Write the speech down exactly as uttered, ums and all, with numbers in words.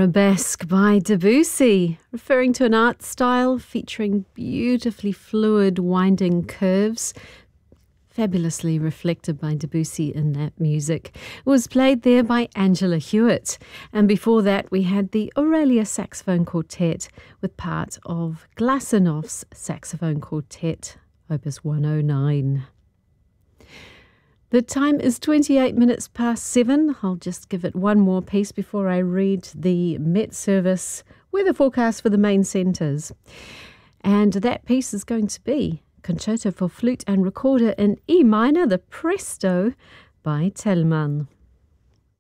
Arabesque by Debussy, referring to an art style featuring beautifully fluid winding curves, fabulously reflected by Debussy in that music. It was played there by Angela Hewitt. And before that, we had the Aurelia Saxophone Quartet with part of Glasenov's Saxophone Quartet, Opus one oh nine. The time is twenty-eight minutes past seven. I'll just give it one more piece before I read the Met Service weather forecast for the main centres. And that piece is going to be Concerto for Flute and Recorder in E minor, the Presto by Telemann.